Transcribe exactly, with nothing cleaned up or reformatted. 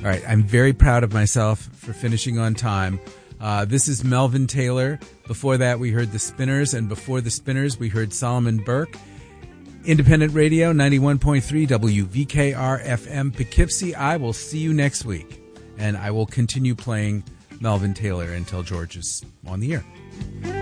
All right, I'm very proud of myself for finishing on time. Uh, this is Melvin Taylor. Before that, we heard the Spinners, and before the Spinners, we heard Solomon Burke. Independent Radio, ninety-one point three W V K R F M Poughkeepsie. I will see you next week, and I will continue playing Melvin Taylor until George is on the air.